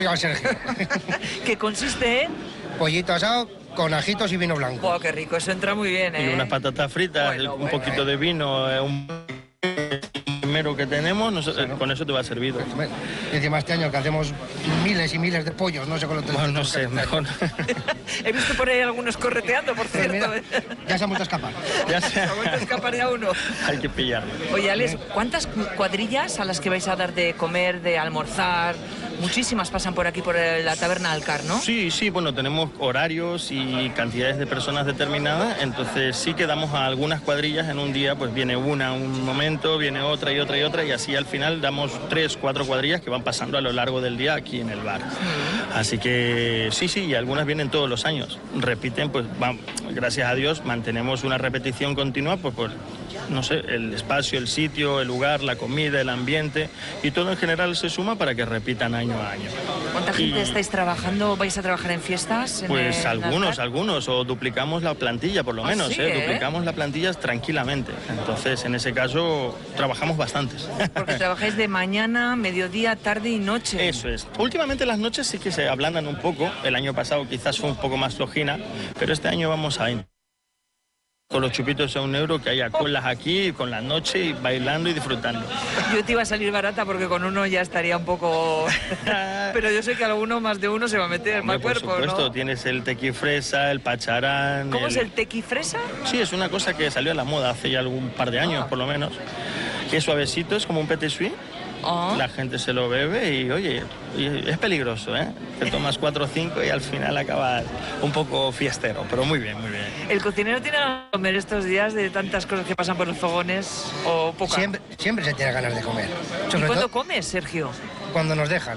al Sergio. ¿Qué consiste en? Pollito asado con ajitos y vino blanco. Oh, qué rico, eso entra muy bien, ¿eh? Y unas patatas fritas, un poquito de vino, un primero que tenemos, claro. Con eso te va servido. Y encima este año que hacemos miles y miles de pollos, no sé con lo tenemos. Bueno, no sé, mejor. He visto por ahí algunos correteando, por cierto. Mira, ya se ha vuelto a escapar. Se ha vuelto a escapar ya uno. Hay que pillarlo. Oye, Alex, ¿cuántas cuadrillas a las que vais a dar de comer, de almorzar? Muchísimas pasan por aquí, por la taberna Alcar, ¿no? Sí, bueno, tenemos horarios y cantidades de personas determinadas, entonces sí que damos a algunas cuadrillas en un día, pues viene una un momento, viene otra, y así al final damos 3, 4 cuadrillas que van pasando a lo largo del día aquí en el bar. Así que sí, y algunas vienen todos los años, repiten, pues gracias a Dios mantenemos una repetición continua, pues no sé, el espacio, el sitio, el lugar, la comida, el ambiente y todo en general se suma para que repitan año a año. ¿Cuánta gente estáis trabajando? ¿Vais a trabajar en fiestas? Pues algunos, o duplicamos la plantilla por lo menos, sí, duplicamos la plantilla tranquilamente. Entonces, en ese caso, trabajamos bastantes. Porque trabajáis de mañana, mediodía, tarde y noche. Eso es. Últimamente las noches sí que se ablandan un poco. El año pasado quizás fue un poco más flojina, pero este año vamos a ir con los chupitos a €1, que haya colas aquí con la noche y bailando y disfrutando. Yo te iba a salir barata porque con uno ya estaría un poco... Pero yo sé que alguno, más de uno, se va a meter mal cuerpo, por supuesto, ¿no? Tienes el tequifresa, el pacharán... ¿Cómo es el tequifresa? Sí, es una cosa que salió a la moda hace ya algún par de años, por lo menos. Que es suavecito, es como un petit suisse. La gente se lo bebe y, oye, es peligroso, ¿eh? Te tomas 4 o 5 y al final acabas un poco fiestero, pero muy bien, muy bien. ¿El cocinero tiene ganas de comer estos días de tantas cosas que pasan por los fogones o poca? Siempre se tiene ganas de comer. ¿Y cuándo comes, Sergio? Cuando nos dejan.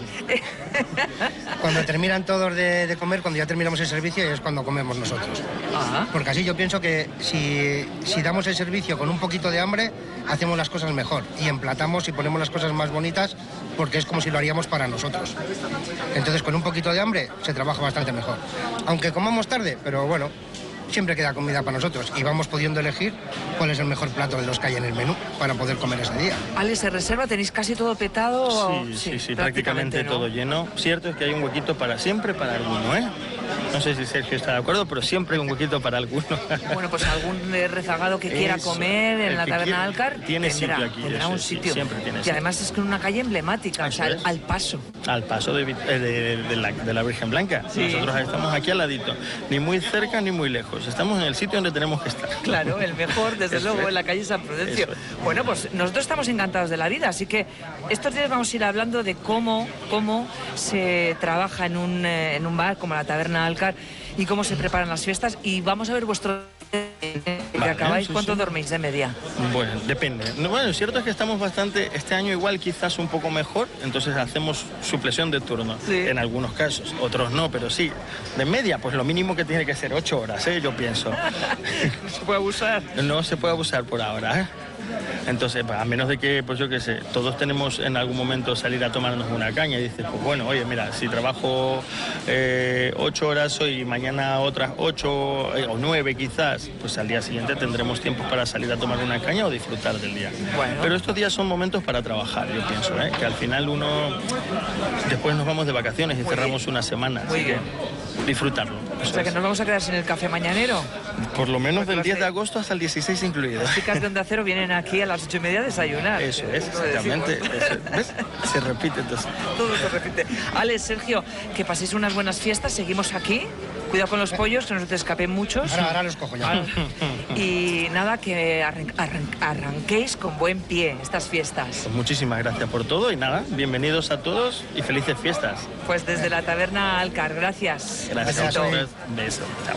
Cuando terminan todos de comer, cuando ya terminamos el servicio, es cuando comemos nosotros. Porque así yo pienso que si damos el servicio con un poquito de hambre, hacemos las cosas mejor y emplatamos y ponemos las cosas más bonitas, porque es como si lo haríamos para nosotros. Entonces, con un poquito de hambre se trabaja bastante mejor. Aunque comamos tarde, pero bueno, siempre queda comida para nosotros y vamos pudiendo elegir cuál es el mejor plato de los que hay en el menú para poder comer ese día. Ale, ¿se reserva? ¿Tenéis casi todo petado? Sí, prácticamente, ¿no? Todo lleno. Cierto es que hay un huequito siempre para alguno, ¿eh? No sé si Sergio está de acuerdo, pero siempre hay un huequito para alguno. Bueno, pues algún rezagado que quiera comer en la taberna Alcar tendrá un sitio. Siempre tiene y además es que en una calle emblemática, eso, o sea, al paso. Al paso de la Virgen Blanca. Sí. Nosotros estamos aquí al ladito, ni muy cerca ni muy lejos. Estamos en el sitio donde tenemos que estar. Claro, el mejor, desde luego, en la calle San Prudencio. Bueno, pues nosotros estamos encantados de la vida, así que estos días vamos a ir hablando de cómo se trabaja en un bar como la taberna Alcar y cómo se preparan las fiestas, y vamos a ver vuestro... que acabáis, ¿cuánto dormís de media? Bueno, depende. Bueno, lo cierto es que estamos bastante, este año igual quizás un poco mejor, entonces hacemos supresión de turno, en algunos casos, otros no, pero sí, de media, pues lo mínimo que tiene que ser 8 horas, yo pienso. ¿No se puede abusar? No se puede abusar por ahora, Entonces, a menos de que, pues yo qué sé, todos tenemos en algún momento salir a tomarnos una caña y dices, pues bueno, oye, mira, si trabajo 8 horas hoy, mañana otras 8 o 9 quizás, pues al día siguiente tendremos tiempo para salir a tomar una caña o disfrutar del día. Bueno. Pero estos días son momentos para trabajar, yo pienso, que al final después nos vamos de vacaciones y cerramos una semana, así que disfrutarlo. O sea que nos vamos a quedar sin el café mañanero. Por lo menos del 10 de agosto hasta el 16 incluido. Las chicas de Onda Cero vienen aquí a las 8:30 a desayunar. Eso es, exactamente. ¿Ves? Se repite entonces. Todo se repite. Ale, Sergio, que paséis unas buenas fiestas, seguimos aquí. Cuidado con los pollos, que no se te escapen muchos. Ahora los cojo ya. Y nada, que arranquéis con buen pie estas fiestas. Pues muchísimas gracias por todo y nada, bienvenidos a todos y felices fiestas. Pues desde la taberna Alcar, gracias. Gracias. Un beso. Chao.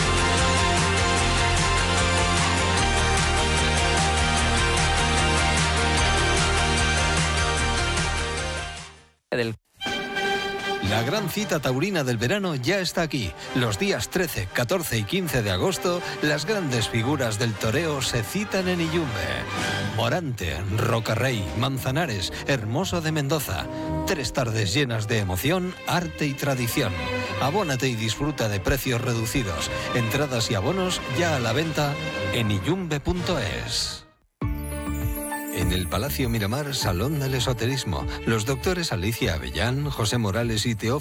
La gran cita taurina del verano ya está aquí. Los días 13, 14 y 15 de agosto, las grandes figuras del toreo se citan en Iyumbe. Morante, Rocarrey, Manzanares, Hermoso de Mendoza. 3 tardes llenas de emoción, arte y tradición. Abónate y disfruta de precios reducidos. Entradas y abonos ya a la venta en iyumbe.es. En el Palacio Miramar, Salón del Esoterismo, los doctores Alicia Avellán, José Morales y Teófilo